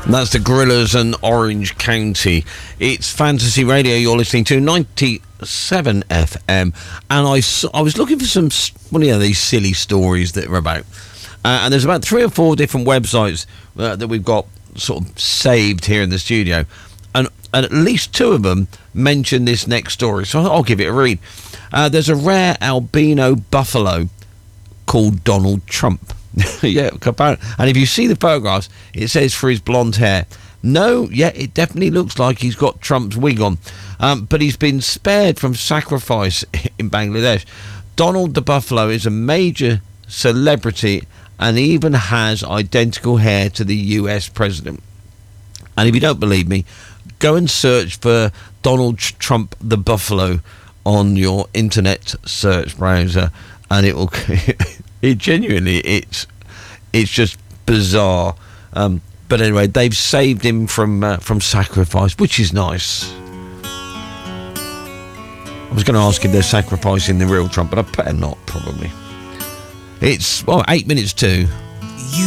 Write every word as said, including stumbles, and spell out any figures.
That's the Gorillas and Orange County. It's Fantasy Radio. You're listening to ninety-seven F M. And I, I was looking for some, well, you know, these silly stories that are about. Uh, and there's about three or four different websites uh, that we've got sort of saved here in the studio. And, and at least two of them mention this next story. So I'll give it a read. Uh, there's a rare albino buffalo called Donald Trump. Yeah, and if you see the photographs, it says for his blonde hair. No, yeah, it definitely looks like he's got Trump's wig on. Um, but he's been spared from sacrifice in Bangladesh. Donald the Buffalo is a major celebrity and even has identical hair to the U S president. And if you don't believe me, go and search for Donald Trump the Buffalo on your internet search browser, and it will... It genuinely, it's it's just bizarre. Um, but anyway, they've saved him from uh, from sacrifice, which is nice. I was going to ask if they're sacrificing the real Trump, but I better not, probably. It's, well, eight minutes to...